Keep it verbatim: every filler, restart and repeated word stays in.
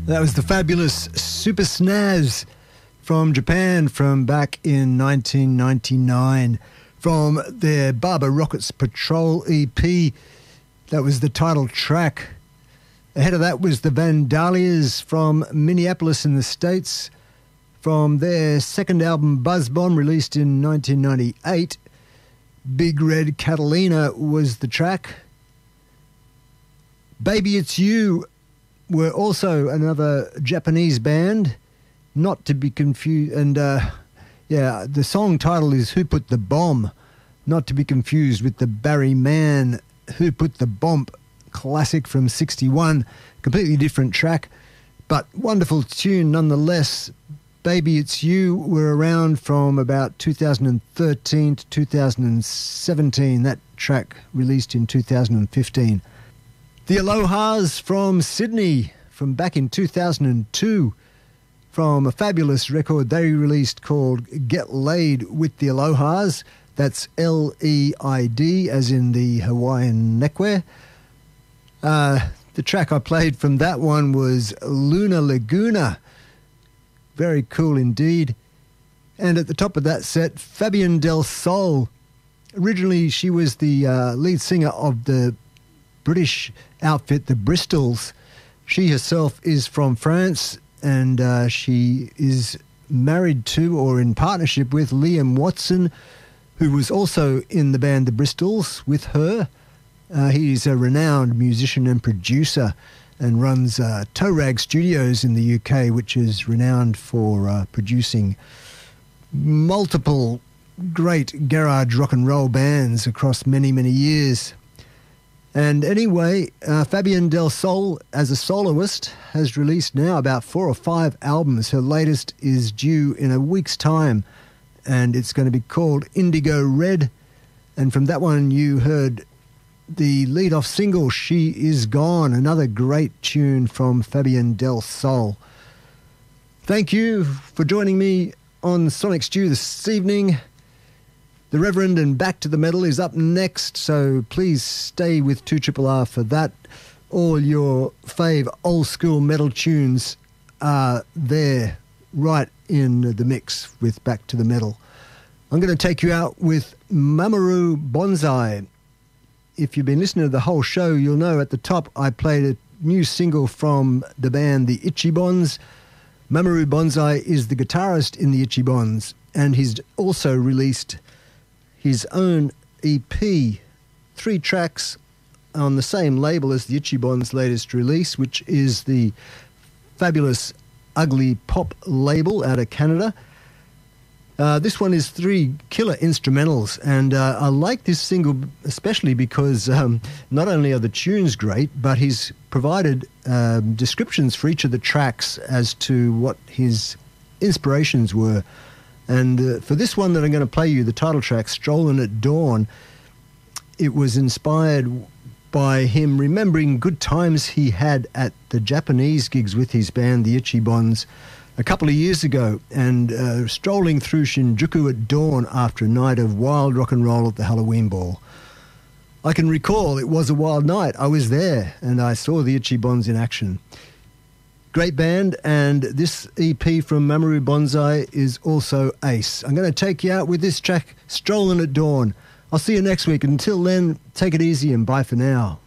That was the fabulous Super Snaz from Japan from back in nineteen ninety-nine from their Barber Rockets Patrol E P. That was the title track. Ahead of that was the Vandalias from Minneapolis in the States from their second album Buzz Bomb, released in nineteen ninety-eight. Big Red Catalina was the track. Baby It's You were also another Japanese band, not to be confused, and uh, yeah, the song title is Who Put the Bomb, not to be confused with the Barry Mann Who Put the Bomb classic from sixty-one, completely different track, but wonderful tune nonetheless. Baby It's You were around from about two thousand thirteen to two thousand seventeen, that track released in two thousand fifteen. The Alohas from Sydney from back in two thousand two from a fabulous record they released called Get Laid with the Alohas. That's L E I D as in the Hawaiian neckwear. Uh, the track I played from that one was Luna Laguna. Very cool indeed. And at the top of that set, Fabienne Del Sol. Originally she was the uh, lead singer of the British outfit, the Bristols. She herself is from France, and uh, she is married to or in partnership with Liam Watson, who was also in the band the Bristols with her. Uh, he's a renowned musician and producer and runs uh, Toe Rag Studios in the U K, which is renowned for uh, producing multiple great garage rock and roll bands across many, many years. And anyway, uh, Fabienne Del Sol, as a soloist, has released now about four or five albums. Her latest is due in a week's time, and it's going to be called Indigo Red. And from that one, you heard the lead-off single, She Is Gone, another great tune from Fabienne Del Sol. Thank you for joining me on Sonic Stew this evening. The Reverend and Back to the Metal is up next, so please stay with two R R R for that. All your fave old-school metal tunes are there right in the mix with Back to the Metal. I'm going to take you out with Mamoru Bonsai. If you've been listening to the whole show, you'll know at the top I played a new single from the band The Ichibons. Mamoru Bonsai is the guitarist in The Ichibons, and he's also released his own E P, three tracks on the same label as the Ichibons' latest release, which is the fabulous Ugly Pop label out of Canada. Uh, this one is three killer instrumentals, and uh, I like this single especially because um, not only are the tunes great, but he's provided um, descriptions for each of the tracks as to what his inspirations were. And uh, for this one that I'm going to play you, the title track, Strolling at Dawn, it was inspired by him remembering good times he had at the Japanese gigs with his band, the Ichibons, a couple of years ago, and uh, strolling through Shinjuku at dawn after a night of wild rock and roll at the Halloween Ball. I can recall it was a wild night. I was there, and I saw the Ichibons in action. Great band, and this E P from Mamoru Bonsai is also ace. I'm going to take you out with this track, Strolling at Dawn. I'll see you next week. Until then, take it easy and bye for now.